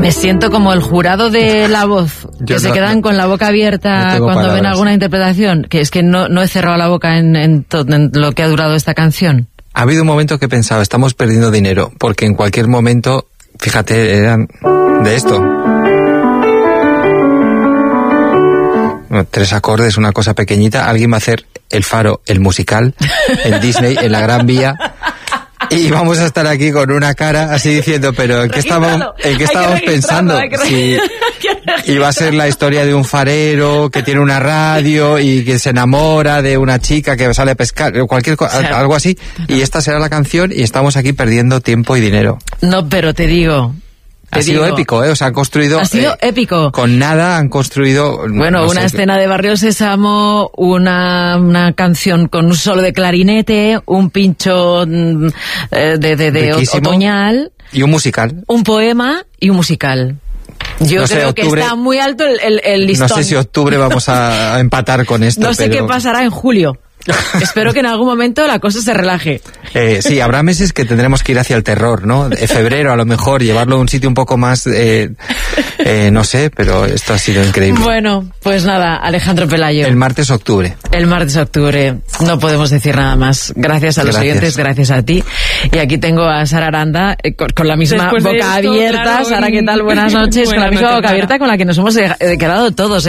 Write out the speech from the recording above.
Me siento como el jurado de La Voz, que se quedan con la boca abierta cuando ven alguna interpretación, que es que no he cerrado la boca en lo que ha durado esta canción. Ha habido un momento que he pensado, estamos perdiendo dinero, porque en cualquier momento, fíjate, eran de esto. 3 acordes, una cosa pequeñita. Alguien va a hacer El Faro, el musical, en Disney, en la Gran Vía. Y vamos a estar aquí con una cara así diciendo, pero ¿en qué estábamos pensando? Si iba a ser la historia de un farero que tiene una radio y que se enamora de una chica que sale a pescar, algo así. Y esta será la canción y estamos aquí perdiendo tiempo y dinero. No, pero te digo... Ha sido épico, o sea, han construido... Ha sido épico. Con nada han construido... Bueno, una escena de Barrio Sésamo, una canción con un solo de clarinete, un pincho de otoñal... Y un musical. Un poema y un musical. Yo creo que está muy alto el listón. No sé si octubre vamos a empatar con esto. No sé qué pasará en julio. Espero que en algún momento la cosa se relaje. Sí, habrá meses que tendremos que ir hacia el terror, ¿no? Febrero a lo mejor, llevarlo a un sitio un poco más, no sé, pero esto ha sido increíble. Bueno, pues nada, Alejandro Pelayo. El martes octubre. No podemos decir nada más. Gracias a los oyentes, gracias a ti. Y aquí tengo a Sara Aranda con la misma boca abierta. Claro, Sara, ¿qué tal? Buenas noches. Con la misma boca abierta con la que nos hemos quedado todos.